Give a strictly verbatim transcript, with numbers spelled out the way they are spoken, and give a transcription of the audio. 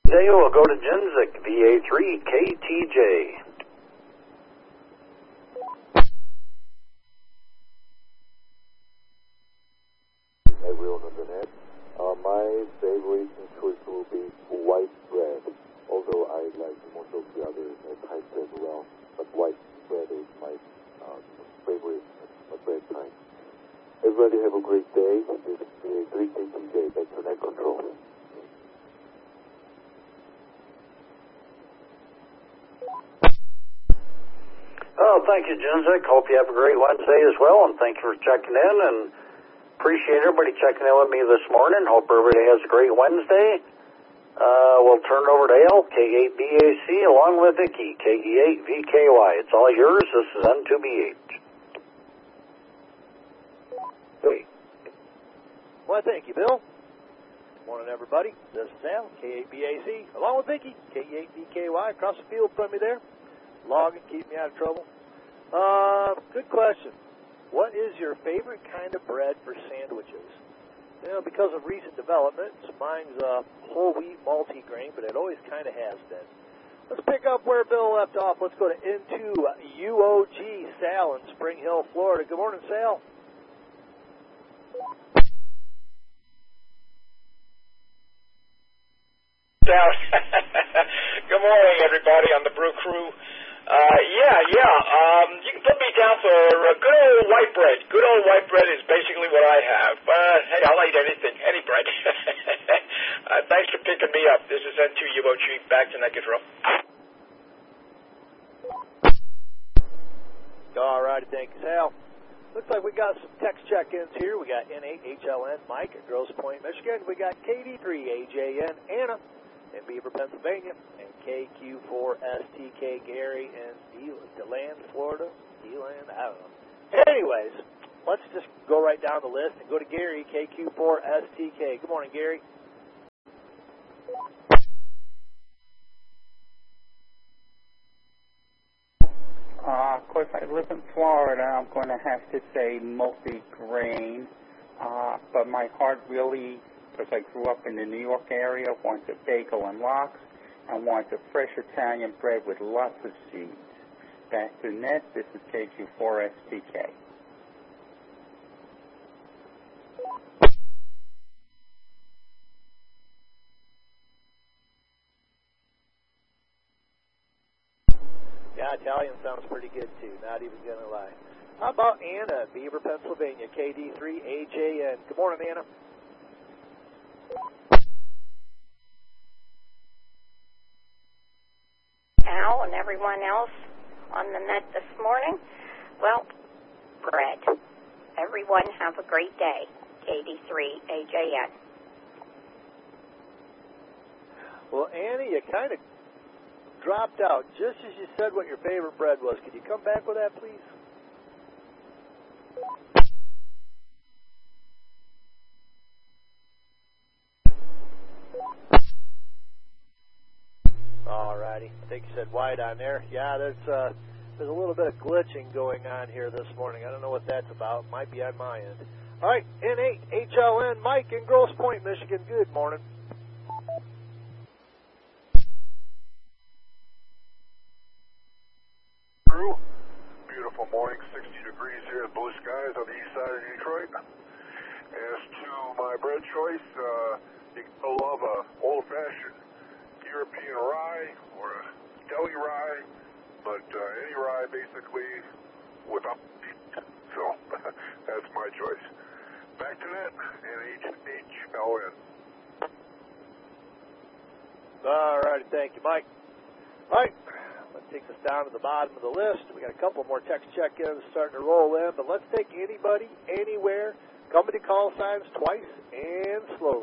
Today we'll go to Genzik, V A three K T J. Everyone on the net. Uh, my favorite choice will be white bread, although I like most of the other uh, types as well. But white bread is my uh, favorite uh, bread type. Everybody have a great day. This is V A three K T J, back to net control. Oh, thank you, Genzik. Hope you have a great Wednesday as well, and thank you for checking in, and appreciate everybody checking in with me this morning. Hope everybody has a great Wednesday. Uh, we'll turn it over to Al, K eight B A C, along with Vicky, K E eight V K Y. It's all yours. This is N two B H. Hey. Well, thank you, Bill. Good morning, everybody. This is Al, K eight B A C, along with Vicky, K E eight V K Y, across the field from me there. Logging, keep me out of trouble. Uh, good question. What is your favorite kind of bread for sandwiches? You know, because of recent developments, mine's uh, whole wheat multi-grain, but it always kind of has been. Let's pick up where Bill left off. Let's go to N two U O G, Sal in Spring Hill, Florida. Good morning, Sal. Sal. Good morning, everybody on the Brew Crew. Uh, yeah, yeah, um, you can put me down for uh, good old white bread. Good old white bread is basically what I have. Uh, hey, I'll eat anything, any bread. uh, thanks for picking me up. This is N two U O G, back to net control. All righty, thank you, Sal. Looks like we got some text check-ins here. We got N eight H L N Mike at Grosse Pointe, Michigan. We got K D three A J N Anna in Beaver, Pennsylvania, and K Q four S T K Gary in DeLand, Florida. DeLand, I don't know. Anyways, let's just go right down the list and go to Gary, K Q four S T K. Good morning, Gary. Uh, of course, I live in Florida. I'm going to have to say multi-grain, uh, but my heart really, because I grew up in the New York area, wants a bagel and lox, and wants a fresh Italian bread with lots of seeds. Back to net, this is K Q four S T K. Yeah, Italian sounds pretty good, too. Not even going to lie. How about Anna, Beaver, Pennsylvania, K D three A J N. Good morning, Anna. Al and everyone else on the net this morning. Well, bread. Everyone have a great day. K D three A J N. Well, Annie, you kind of dropped out just as you said what your favorite bread was. Could you come back with that, please? All righty. I think you said white on there. Yeah, there's uh, there's a little bit of glitching going on here this morning. I don't know what that's about. Might be on my end. All right, N eight H L N, Mike in Grosse Pointe, Michigan. Good morning. Crew, beautiful morning, sixty degrees here, blue skies on the east side of Detroit. As to my bread choice, uh, you can love a old-fashioned European rye or a deli rye, but uh, any rye basically without meat. So that's my choice. Back to that, N H H L N. All righty, thank you, Mike. All right. That takes us down to the bottom of the list. We got a couple more text check-ins starting to roll in, but let's take anybody, anywhere, company call signs twice and slowly.